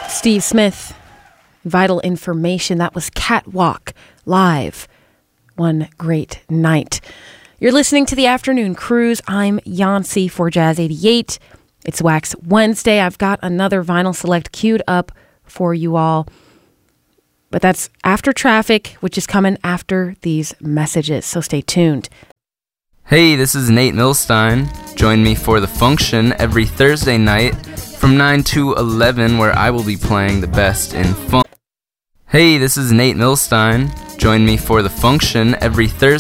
Steve Smith, Vital Information. That was Catwalk live. One great night. You're listening to the Afternoon Cruise. I'm Yancy for Jazz 88. It's Wax Wednesday. I've got another Vinyl Select queued up for you all. But that's after traffic, which is coming after these messages. So stay tuned. Hey, this is Nate Milstein. Join me for The Function every Thursday night from 9 to 11, where I will be playing the best in funk. Hey, this is Nate Milstein. Join me for The Function every Thursday